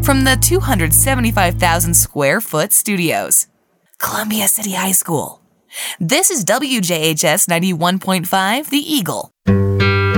from the 275,000 square foot studios. Columbia City High School. This is WJHS 91.5, The Eagle.